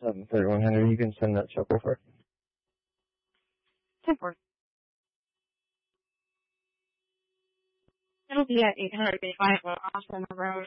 3100. You can send that check over. 10-4. It'll be at 885 Austin Road.